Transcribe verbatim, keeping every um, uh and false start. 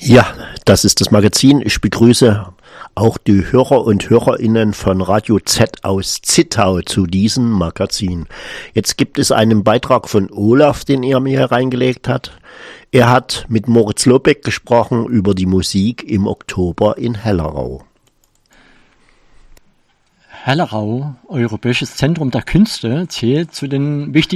Ja, das ist das Magazin. Ich begrüße auch die Hörer und Hörerinnen von Radio Z aus Zittau zu diesem Magazin. Jetzt gibt es einen Beitrag von Olaf, den er mir hereingelegt hat. Er hat mit Moritz Lobeck gesprochen über die Musik im Oktober in Hellerau. Hellerau, Europäisches Zentrum der Künste, zählt zu den wichtigsten